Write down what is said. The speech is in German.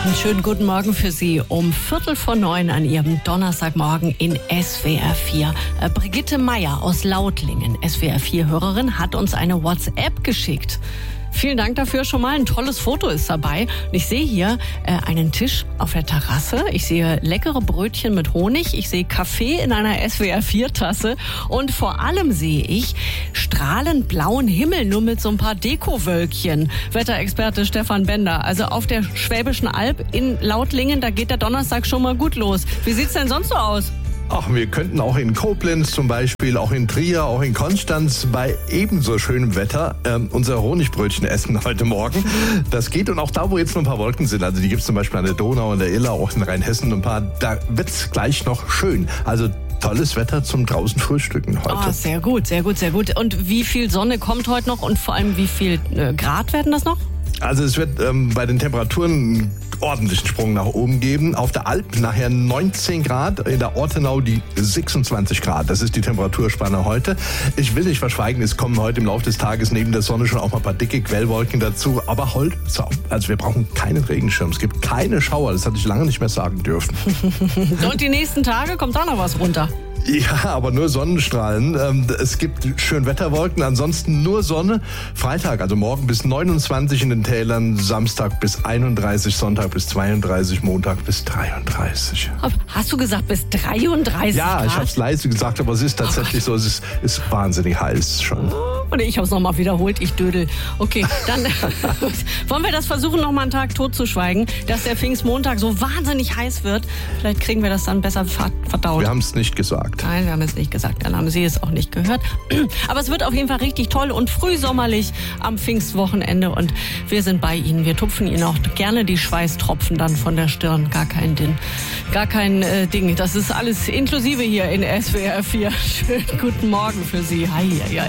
Einen schönen guten Morgen für Sie um 8:45 an Ihrem Donnerstagmorgen in SWR 4. Brigitte Meier aus Lautlingen, SWR 4-Hörerin, hat uns eine WhatsApp geschickt. Vielen Dank dafür schon mal. Ein tolles Foto ist dabei. Und ich sehe hier einen Tisch auf der Terrasse. Ich sehe leckere Brötchen mit Honig. Ich sehe Kaffee in einer SWR-4-Tasse. Und vor allem sehe ich strahlend blauen Himmel, nur mit so ein paar Dekowölkchen. Wetterexperte Stefan Bender. Also auf der Schwäbischen Alb in Lautlingen, da geht der Donnerstag schon mal gut los. Wie sieht's denn sonst so aus? Ach, wir könnten auch in Koblenz zum Beispiel, auch in Trier, auch in Konstanz bei ebenso schönem Wetter unser Honigbrötchen essen heute Morgen. Das geht, und auch da, wo jetzt noch ein paar Wolken sind, also die gibt es zum Beispiel an der Donau und der Iller, auch in Rheinhessen ein paar, da wird es gleich noch schön. Also tolles Wetter zum draußen Frühstücken heute. Oh, sehr gut, sehr gut, sehr gut. Und wie viel Sonne kommt heute noch und vor allem wie viel Grad werden das noch? Also es wird bei den Temperaturen einen ordentlichen Sprung nach oben geben. Auf der Alp nachher 19 Grad, in der Ortenau die 26 Grad. Das ist die Temperaturspanne heute. Ich will nicht verschweigen, es kommen heute im Laufe des Tages neben der Sonne schon auch mal ein paar dicke Quellwolken dazu. Aber heute, also wir brauchen keinen Regenschirm. Es gibt keine Schauer, das hatte ich lange nicht mehr sagen dürfen. Und die nächsten Tage kommt da noch was runter? Ja, aber nur Sonnenstrahlen. Es gibt Schönwetterwolken, ansonsten nur Sonne. Freitag, also morgen bis 29 in den Tälern, Samstag bis 31, Sonntag bis 32, Montag bis 33. Hast du gesagt bis 33 Ja, Grad? ich habe es leise gesagt, aber es ist tatsächlich so, es ist wahnsinnig heiß schon. Und ich habe es nochmal wiederholt, ich dödel. Okay, dann wollen wir das versuchen, nochmal einen Tag totzuschweigen, dass der Pfingstmontag so wahnsinnig heiß wird. Vielleicht kriegen wir das dann besser verdaut. Wir haben es nicht gesagt. Nein, wir haben es nicht gesagt. Dann haben Sie es auch nicht gehört. Aber es wird auf jeden Fall richtig toll und frühsommerlich am Pfingstwochenende. Und wir sind bei Ihnen. Wir tupfen Ihnen auch gerne die Schweißtropfen dann von der Stirn. Gar kein Ding. Das ist alles inklusive hier in SWR 4. Schönen guten Morgen für Sie. Hei, hei, hei.